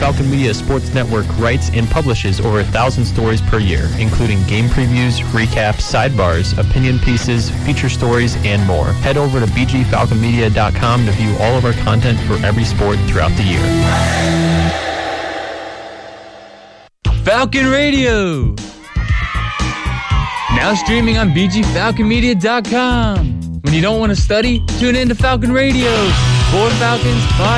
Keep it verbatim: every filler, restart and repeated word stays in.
Falcon Media Sports Network writes and publishes over a thousand stories per year, including game previews, recaps, sidebars, opinion pieces, feature stories, and more. Head over to b g falcon media dot com to view all of our content for every sport throughout the year. Falcon Radio! Now streaming on b g falcon media dot com. When you don't want to study, tune in to Falcon Radio. Four Falcons, five